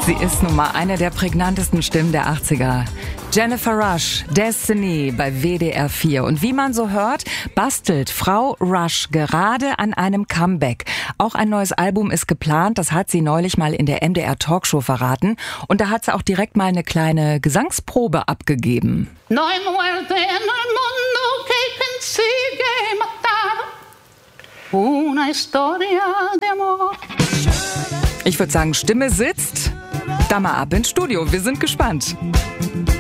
Sie ist nun mal eine der prägnantesten Stimmen der 80er. Jennifer Rush, Destiny bei WDR 4. Und wie man so hört, bastelt Frau Rush gerade an einem Comeback. Auch ein neues Album ist geplant, das hat sie neulich mal in der MDR Talkshow verraten. Und da hat sie auch direkt mal eine kleine Gesangsprobe abgegeben. No hay muerte en el mundo que consiga matar una historia de amor. Ich würde sagen, Stimme sitzt. Da mal ab ins Studio, wir sind gespannt.